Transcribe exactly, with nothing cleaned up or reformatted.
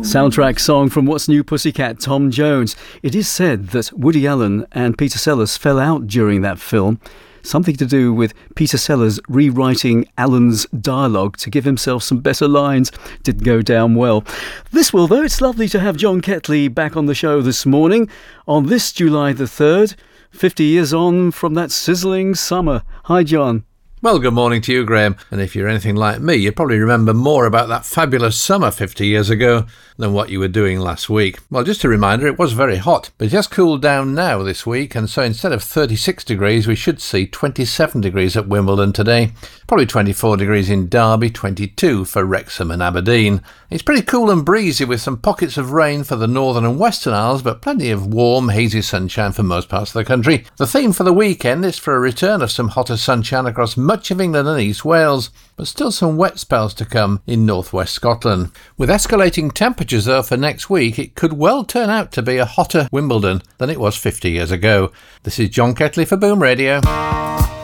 Soundtrack song from What's New Pussycat, Tom Jones. It is said that Woody Allen and Peter Sellers fell out during that film. Something to do with Peter Sellers rewriting Allen's dialogue to give himself some better lines. Didn't go down well. This will, though. It's lovely to have John Ketley back on the show this morning on this July the third, fifty years on from that sizzling summer. Hi, John. Well, good morning to you, Graham. And if you're anything like me, you probably remember more about that fabulous summer fifty years ago than what you were doing last week. Well, just a reminder, it was very hot, but it has cooled down now this week, and so instead of thirty-six degrees, we should see twenty-seven degrees at Wimbledon today. Probably twenty-four degrees in Derby, twenty-two for Wrexham and Aberdeen. It's pretty cool and breezy with some pockets of rain for the northern and western isles, but plenty of warm, hazy sunshine for most parts of the country. The theme for the weekend is for a return of some hotter sunshine across much of England and East Wales, but still some wet spells to come in northwest Scotland. With escalating temperatures though for next week, it could well turn out to be a hotter Wimbledon than it was fifty years ago. This is John Ketley for Boom Radio.